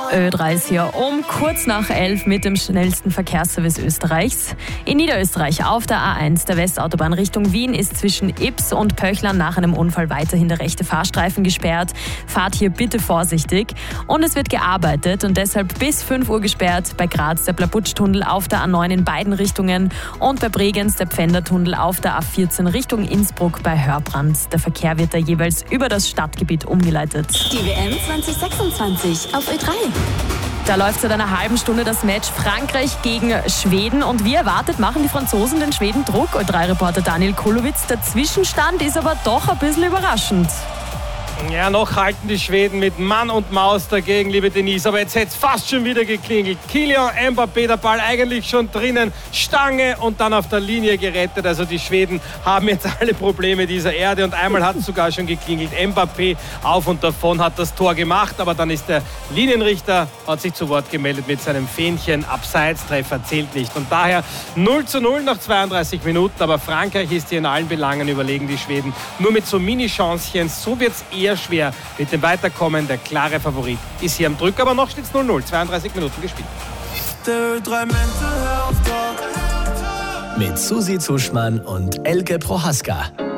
Ö3 ist hier um kurz nach 11 mit dem schnellsten Verkehrsservice Österreichs. In Niederösterreich auf der A1 der Westautobahn Richtung Wien ist zwischen Ips und Pöchlern nach einem Unfall weiterhin der rechte Fahrstreifen gesperrt. Fahrt hier bitte vorsichtig. Und es wird gearbeitet und deshalb bis 5 Uhr gesperrt. Bei Graz der Plabutsch-Tunnel auf der A9 in beiden Richtungen und bei Bregenz der Pfändertunnel auf der A14 Richtung Innsbruck bei Hörbrand. Der Verkehr wird da jeweils über das Stadtgebiet umgeleitet. Die WM 2026 auf Ö3. Da läuft seit einer halben Stunde das Match Frankreich gegen Schweden. Und wie erwartet machen die Franzosen den Schweden Druck. Ö3-Reporter Daniel Kolowitz. Der Zwischenstand ist aber doch ein bisschen überraschend. Ja, noch halten die Schweden mit Mann und Maus dagegen, liebe Denise. Aber jetzt hätte es fast schon wieder geklingelt. Kylian Mbappé, der Ball eigentlich schon drinnen, Stange und dann auf der Linie gerettet. Also die Schweden haben jetzt alle Probleme dieser Erde und einmal hat es sogar schon geklingelt. Mbappé auf und davon hat das Tor gemacht, aber dann ist der Linienrichter, hat sich zu Wort gemeldet mit seinem Fähnchen. Abseitstreffer zählt nicht. Und daher 0:0 nach 32 Minuten. Aber Frankreich ist hier in allen Belangen überlegen, die Schweden. Nur mit so Mini-Chancen, so wird es eher schwer mit dem Weiterkommen. Der klare Favorit ist hier am Drücker, aber noch steht es 0:0. 32 Minuten gespielt. Mit Susi Zuschmann und Elke Prohaska.